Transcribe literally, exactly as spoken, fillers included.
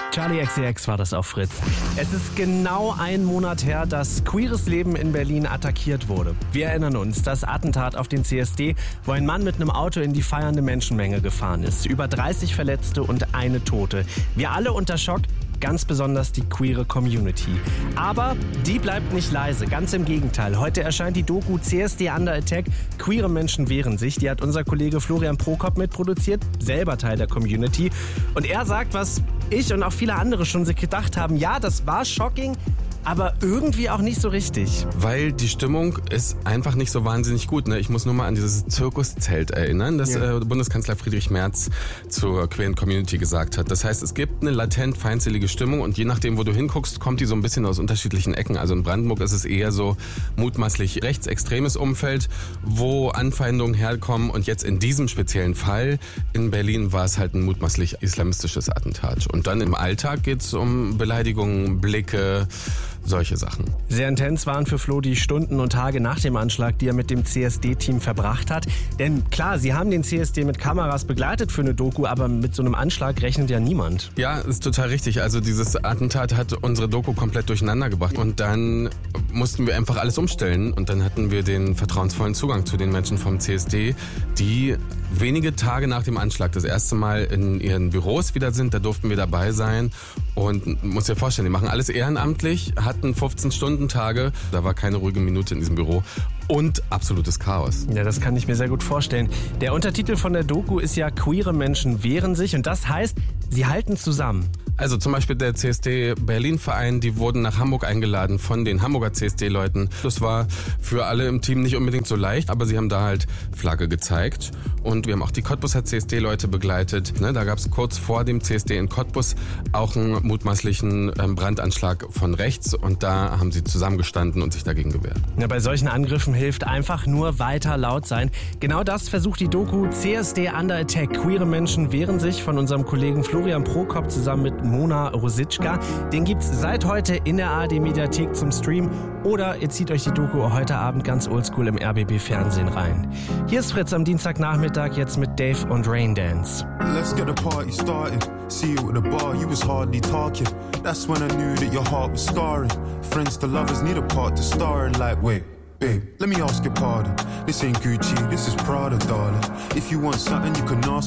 Charli X C X war das auf Fritz. Es ist genau ein Monat her, dass queeres Leben in Berlin attackiert wurde. Wir erinnern uns, das Attentat auf den C S D, wo ein Mann mit einem Auto in die feiernde Menschenmenge gefahren ist. Über dreißig Verletzte und eine Tote. Wir alle unter Schock, ganz besonders die queere Community. Aber die bleibt nicht leise, ganz im Gegenteil. Heute erscheint die Doku C S D Under Attack, queere Menschen wehren sich. Die hat unser Kollege Florian Prokop mitproduziert, selber Teil der Community. Und er sagt, was ich und auch viele andere schon sich gedacht haben, ja, das war shocking, aber irgendwie auch nicht so richtig. Weil die Stimmung ist einfach nicht so wahnsinnig gut. Ne? Ich muss nur mal an dieses Zirkuszelt erinnern, das ja. äh, Bundeskanzler Friedrich Merz zur queeren Community gesagt hat. Das heißt, es gibt eine latent feindselige Stimmung und je nachdem, wo du hinguckst, kommt die so ein bisschen aus unterschiedlichen Ecken. Also in Brandenburg ist es eher so mutmaßlich rechtsextremes Umfeld, wo Anfeindungen herkommen. Und jetzt in diesem speziellen Fall in Berlin war es halt ein mutmaßlich islamistisches Attentat. Und dann im Alltag geht es um Beleidigungen, Blicke, solche Sachen. Sehr intens waren für Flo die Stunden und Tage nach dem Anschlag, die er mit dem C S D-Team verbracht hat. Denn klar, sie haben den C S D mit Kameras begleitet für eine Doku, aber mit so einem Anschlag rechnet ja niemand. Ja, ist total richtig. Also dieses Attentat hat unsere Doku komplett durcheinander gebracht. Und dann mussten wir einfach alles umstellen. Und dann hatten wir den vertrauensvollen Zugang zu den Menschen vom C S D, die wenige Tage nach dem Anschlag das erste Mal in ihren Büros wieder sind. Da durften wir dabei sein. Und muss dir vorstellen, die machen alles ehrenamtlich, hatten fünfzehn-Stunden-Tage. Da war keine ruhige Minute in diesem Büro. Und absolutes Chaos. Ja, das kann ich mir sehr gut vorstellen. Der Untertitel von der Doku ist ja "Queere Menschen wehren sich" und das heißt, sie halten zusammen. Also zum Beispiel der C S D Berlin-Verein, die wurden nach Hamburg eingeladen von den Hamburger C S D-Leuten. Das war für alle im Team nicht unbedingt so leicht, aber sie haben da halt Flagge gezeigt. Und wir haben auch die Cottbuser C S D-Leute begleitet. Ne, da gab es kurz vor dem C S D in Cottbus auch einen mutmaßlichen ähm, Brandanschlag von rechts. Und da haben sie zusammengestanden und sich dagegen gewehrt. Ja, bei solchen Angriffen hilft einfach nur weiter laut sein. Genau das versucht die Doku C S D Under Attack. Queere Menschen wehren sich von unserem Kollegen Florian Prokop zusammen mit Mona Rositschka. Den gibt's seit heute in der A R D-Mediathek zum Stream oder ihr zieht euch die Doku heute Abend ganz oldschool im R B B-Fernsehen rein. Hier ist Fritz am Dienstagnachmittag jetzt mit Dave und Raindance. Let's get the party started. See you at the bar, you was hardly talking. That's when I knew that your heart was scarring. Friends to lovers need a part to star in. Like, wait, babe, let me ask your pardon. This ain't Gucci, this is Prada, darling. If you want something, you can ask